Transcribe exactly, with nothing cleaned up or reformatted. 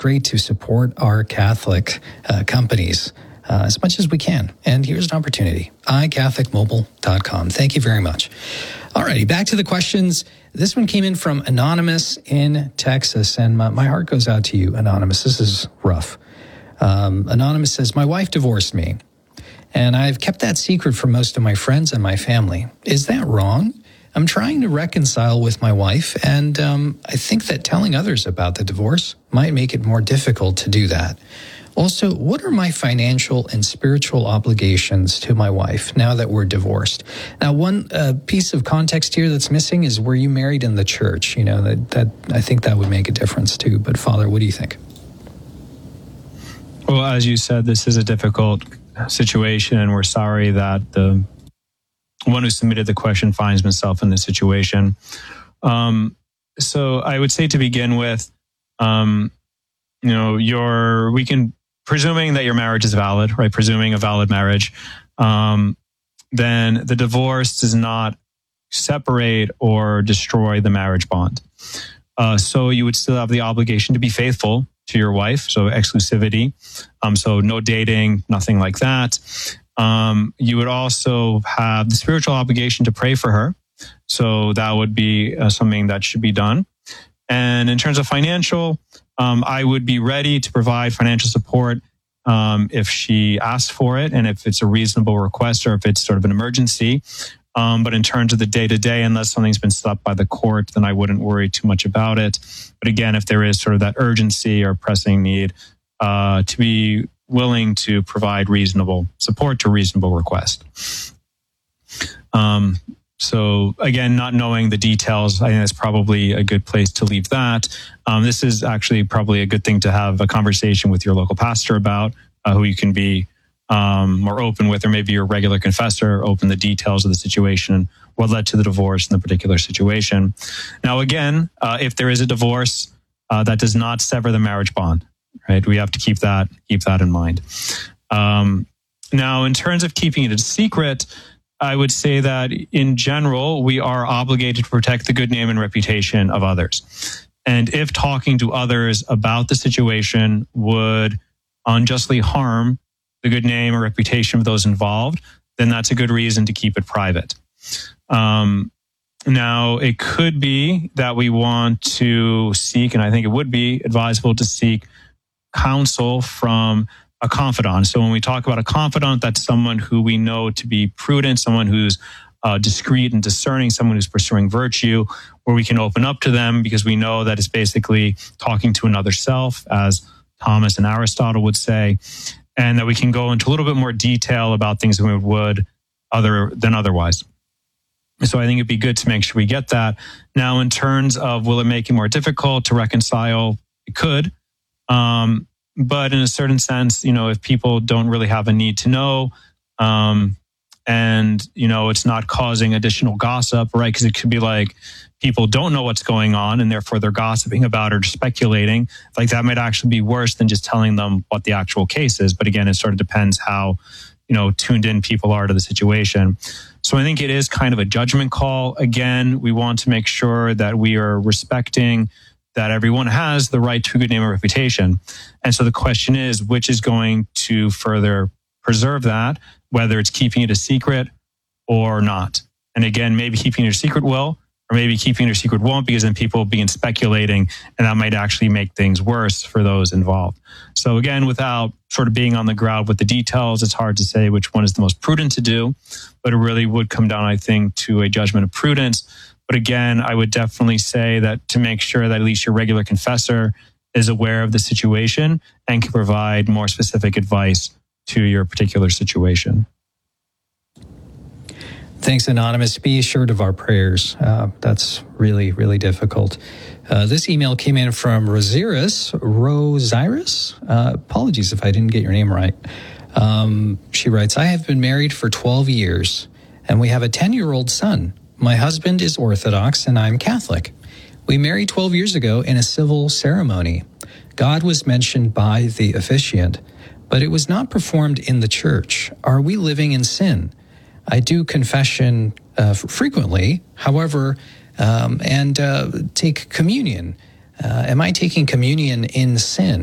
great to support our Catholic uh, companies uh, as much as we can. And here's an opportunity, i catholic mobile dot com. Thank you very much. All righty, back to the questions. This one came in from Anonymous in Texas, and my, my heart goes out to you, Anonymous. This is rough. Um, Anonymous says, my wife divorced me, and I've kept that secret from most of my friends and my family. Is that wrong? I'm trying to reconcile with my wife, and um, I think that telling others about the divorce might make it more difficult to do that. Also, what are my financial and spiritual obligations to my wife now that we're divorced? Now, one uh, piece of context here that's missing is, were you married in the church? You know, that, that I think that would make a difference too. But Father, what do you think? Well, as you said, this is a difficult situation, and we're sorry that the one who submitted the question finds himself in this situation. Um, so I would say to begin with, um, you know, your we can, presuming that your marriage is valid, right? Presuming a valid marriage, um, then the divorce does not separate or destroy the marriage bond. Uh, so you would still have the obligation to be faithful to your wife. So exclusivity. Um, so no dating, nothing like that. Um, you would also have the spiritual obligation to pray for her. So that would be uh, something that should be done. And in terms of financial, um, I would be ready to provide financial support um, if she asks for it, and if it's a reasonable request, or if it's sort of an emergency. Um, but in terms of the day-to-day, unless something's been set up by the court, then I wouldn't worry too much about it. But again, if there is sort of that urgency or pressing need, uh, to be willing to provide reasonable support to reasonable request. Um, so again, not knowing the details, I think that's probably a good place to leave that. Um, this is actually probably a good thing to have a conversation with your local pastor about, uh, who you can be um, more open with, or maybe your regular confessor, open the details of the situation and what led to the divorce in the particular situation. Now, again, uh, if there is a divorce, uh, that does not sever the marriage bond. Right, we have to keep that keep that in mind. Um, now, in terms of keeping it a secret, I would say that in general, we are obligated to protect the good name and reputation of others. And if talking to others about the situation would unjustly harm the good name or reputation of those involved, then that's a good reason to keep it private. Um, now, it could be that we want to seek, and I think it would be advisable to seek counsel from a confidant. So when we talk about a confidant, that's someone who we know to be prudent, someone who's uh, discreet and discerning, someone who's pursuing virtue, where we can open up to them because we know that it's basically talking to another self, as Thomas and Aristotle would say, and that we can go into a little bit more detail about things than we would other than otherwise. So I think it'd be good to make sure we get that. Now, in terms of will it make it more difficult to reconcile? It could. Um, but in a certain sense, you know, if people don't really have a need to know, um, and, you know, it's not causing additional gossip, right? Because it could be like people don't know what's going on and therefore they're gossiping about it or speculating. Like that might actually be worse than just telling them what the actual case is. But again, it sort of depends how, you know, tuned in people are to the situation. So I think it is kind of a judgment call. Again, we want to make sure that we are respecting that everyone has the right to a good name and reputation. And so the question is, which is going to further preserve that, whether it's keeping it a secret or not. And again, maybe keeping it a secret will, or maybe keeping it a secret won't, because then people will begin speculating, and that might actually make things worse for those involved. So again, without sort of being on the ground with the details, it's hard to say which one is the most prudent to do, but it really would come down, I think, to a judgment of prudence. But again, I would definitely say that to make sure that at least your regular confessor is aware of the situation and can provide more specific advice to your particular situation. Thanks, Anonymous. Be assured of our prayers. Uh, that's really, really difficult. Uh, this email came in from Rosiris. Rosiris? Uh, apologies if I didn't get your name right. Um, she writes, I have been married for twelve years, and we have a ten-year-old son. My husband is Orthodox, and I'm Catholic. We married twelve years ago in a civil ceremony. God was mentioned by the officiant, but it was not performed in the church. Are we living in sin? I do confession uh, frequently, however, um, and uh, take communion. Uh, am I taking communion in sin?